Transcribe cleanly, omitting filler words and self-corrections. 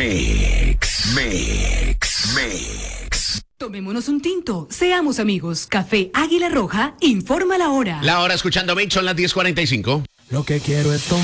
Mix. Tomémonos un tinto, seamos amigos. Café Águila Roja informa la hora. La hora escuchando Mix son las 10:45. Lo que quiero es tomar